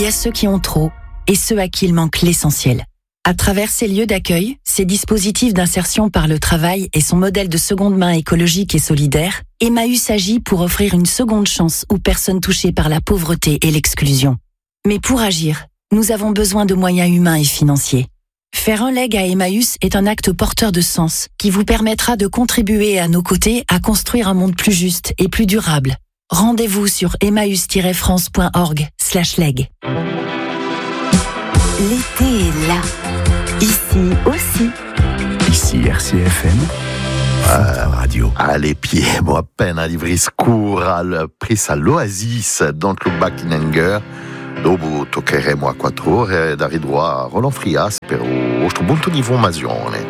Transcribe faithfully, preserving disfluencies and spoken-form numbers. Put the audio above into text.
à ceux qui ont trop et ceux à qui il manque l'essentiel. À travers ces lieux d'accueil, ces dispositifs d'insertion par le travail et son modèle de seconde main écologique et solidaire, Emmaüs agit pour offrir une seconde chance aux personnes touchées par la pauvreté et l'exclusion. Mais pour agir, nous avons besoin de moyens humains et financiers. Faire un leg à Emmaüs est un acte porteur de sens qui vous permettra de contribuer à nos côtés à construire un monde plus juste et plus durable. Rendez-vous sur emmaüs-france.org slash leg. L'été est là. Ici aussi. Ici R C F M. Euh, radio. Ah, les pieds, moi, appena di Vriscourt al pris all'Oasis, Don't Look Back in Anger. Dopo toccheremo a quattro ore da ridroit a Roland Frias per questo punto di formazione.